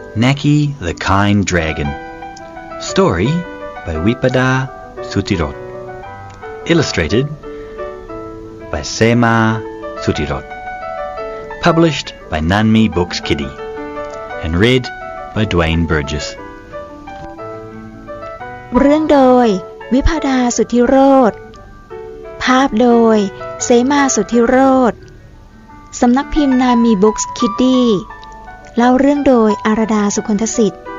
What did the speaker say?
Naki the Kind Dragon. Story by Wipada Sutirot. Illustrated by Sema Sutirot. Published by Nanmi Books Kiddie. And read by Dwayne Burgess. เรื่องโดยวิภาดาสุทธิโรจน์ภาพโดยเสมาสุทธิโรจน์สำนักพิมพ์นามีบุ๊กส์คิดดี้เล่าเรื่องโดยอาราดาสุคนทสิทธิ์